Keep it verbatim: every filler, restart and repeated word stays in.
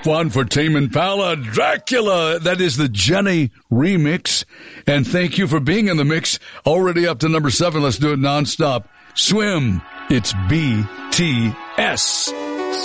one for Tame Impala, Dracula. That is the Jenny remix. And thank you for being in the mix. Already up to number seven. Let's do it nonstop. Swim. It's B T S.